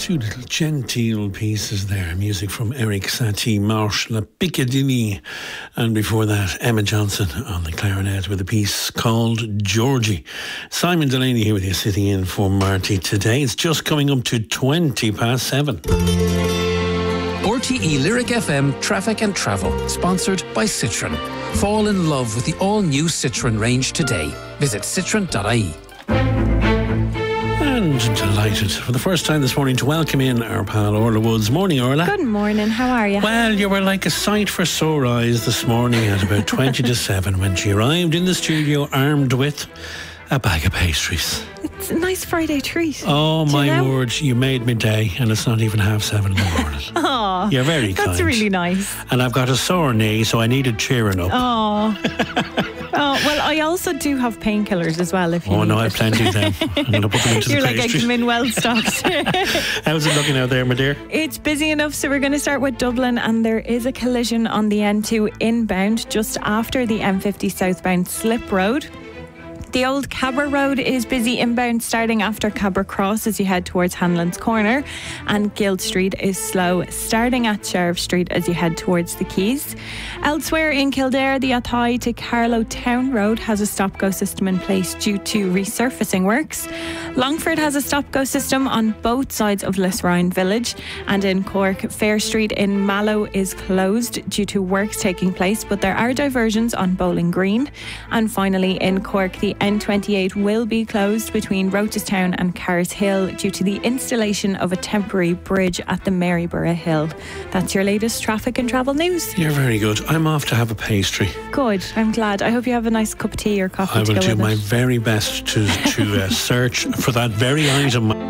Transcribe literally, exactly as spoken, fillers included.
Two little genteel pieces there. Music from Eric Satie, Marche La Piccadilly. And before that, Emma Johnson on the clarinet with a piece called Georgie. Simon Delaney here with you, sitting in for Marty today. It's just coming up to twenty past seven. R T E Lyric F M Traffic and Travel, sponsored by Citroen. Fall in love with the all-new Citroen range today. Visit citroen dot I E. And delighted for the first time this morning to welcome in our pal Orla Woods. Morning, Orla. Good morning, how are you? Well, you were like a sight for sore eyes this morning at about twenty to seven when she arrived in the studio armed with a bag of pastries. It's a nice Friday treat. Oh, my you know? word, you made me day, and it's not even half seven in the morning. Oh, you're very kind. That's really nice. And I've got a sore knee, so I needed cheering up. Oh. Oh, well, I also do have painkillers as well. If you oh, no, it. I have plenty of them. I'm going to put them into You're the like, pastry. I come in well stocked. How's it looking out there, my dear? It's busy enough, so we're going to start with Dublin, and there is a collision on the N two inbound just after the M fifty southbound Slip Road. The old Cabra Road is busy inbound starting after Cabra Cross as you head towards Hanlon's Corner, and Guild Street is slow starting at Sheriff Street as you head towards the Quays. Elsewhere in Kildare, the Athy to Carlow Town Road has a stop-go system in place due to resurfacing works. Longford has a stop-go system on both sides of Lisrine Village, and in Cork, Fair Street in Mallow is closed due to works taking place, but there are diversions on Bowling Green. And finally in Cork, the N twenty-eight will be closed between Rochestown and Carrs Hill due to the installation of a temporary bridge at the Maryborough Hill. That's your latest traffic and travel news. You're very good. I'm off to have a pastry. Good, I'm glad. I hope you have a nice cup of tea or coffee. I will to go do with my it. very best to, to uh, search for that very item.